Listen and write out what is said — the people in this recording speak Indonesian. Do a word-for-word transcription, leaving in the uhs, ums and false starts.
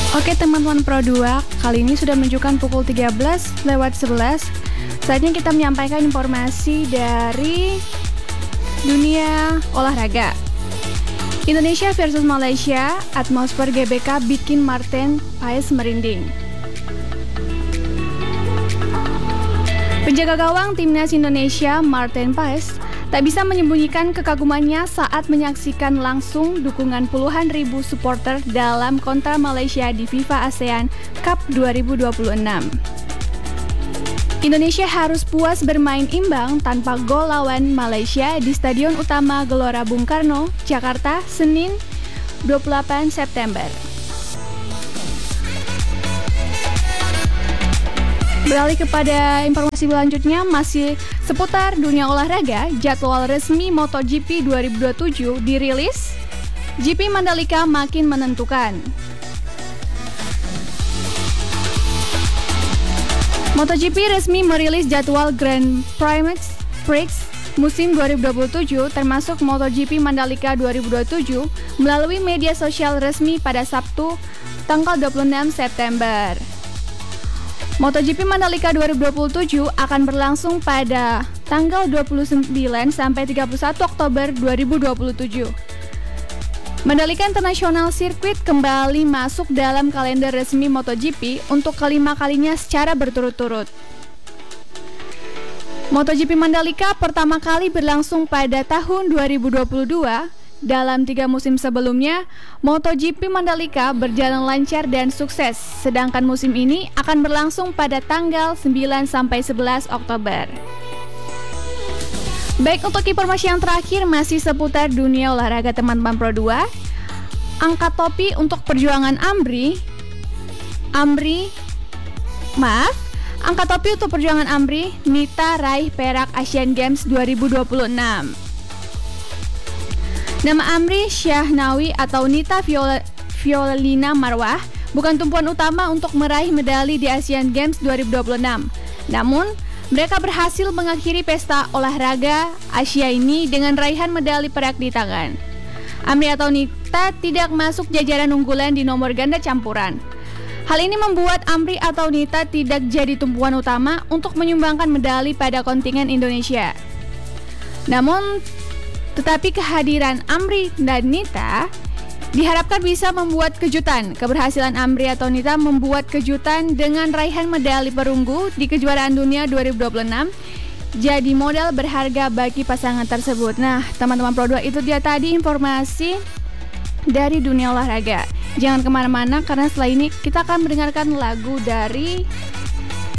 Oke teman-teman Pro dua, kali ini sudah menunjukkan pukul tiga belas lewat sebelas. Saatnya kita menyampaikan informasi dari dunia olahraga. Indonesia versus Malaysia, atmosfer G B K bikin Martin Paes merinding. Penjaga gawang timnas Indonesia, Martin Paes, tak bisa menyembunyikan kekagumannya saat menyaksikan langsung dukungan puluhan ribu supporter dalam kontra Malaysia di FIFA ASEAN Cup dua ribu dua puluh enam. Indonesia harus puas bermain imbang tanpa gol lawan Malaysia di Stadion Utama Gelora Bung Karno, Jakarta, Senin dua puluh delapan September. Beralih kepada informasi selanjutnya, masih seputar dunia olahraga, jadwal resmi MotoGP dua ribu dua puluh tujuh dirilis. G P Mandalika makin menentukan. MotoGP resmi merilis jadwal Grand Prix musim dua ribu dua puluh tujuh termasuk MotoGP Mandalika dua ribu dua puluh tujuh melalui media sosial resmi pada Sabtu tanggal dua puluh enam September. MotoGP Mandalika dua ribu dua puluh tujuh akan berlangsung pada tanggal dua puluh sembilan sampai tiga puluh satu Oktober dua ribu dua puluh tujuh. Mandalika International Circuit kembali masuk dalam kalender resmi MotoGP untuk kelima kalinya secara berturut-turut. MotoGP Mandalika pertama kali berlangsung pada tahun dua ribu dua puluh dua. Dalam tiga musim sebelumnya, MotoGP Mandalika berjalan lancar dan sukses, sedangkan musim ini akan berlangsung pada tanggal sembilan sampai sebelas Oktober. Baik, untuk informasi yang terakhir masih seputar dunia olahraga teman-teman Pro dua. Angkat topi untuk perjuangan Amri. Amri, maaf, angkat topi untuk perjuangan Amri, Nita raih perak Asian Games dua ribu dua puluh enam. Nama Amri Syahnawi atau Nita Viola, Violina Marwah bukan tumpuan utama untuk meraih medali di Asian Games dua ribu dua puluh enam. Namun, mereka berhasil mengakhiri pesta olahraga Asia ini dengan raihan medali perak di tangan. Amri atau Nita tidak masuk jajaran unggulan di nomor ganda campuran. Hal ini membuat Amri atau Nita tidak jadi tumpuan utama untuk menyumbangkan medali pada kontingen Indonesia. Namun, tetapi kehadiran Amri dan Nita diharapkan bisa membuat kejutan. Keberhasilan Amri atau Nita membuat kejutan dengan raihan medali perunggu di kejuaraan dunia dua ribu dua puluh enam jadi modal berharga bagi pasangan tersebut. Nah, teman-teman Pro dua, itu dia tadi informasi dari dunia olahraga. Jangan kemana-mana karena setelah ini kita akan mendengarkan lagu dari